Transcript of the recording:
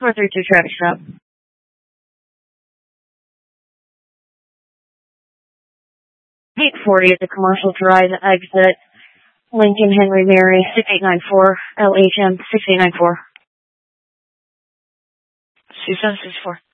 432 traffic stop. 840 at the Commercial Drive exit. Lincoln Henry Mary 6894 LHM 6894. 2764.